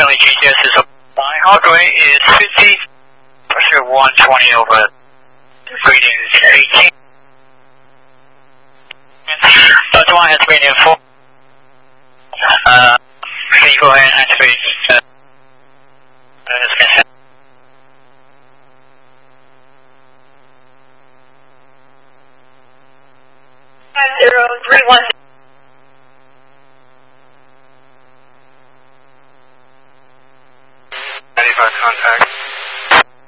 Stanley GTS is up. My heart rate is 50, pressure 120 over. Reading is 18. Delta 1 has been informed. Can you go ahead and activate consent? 5031.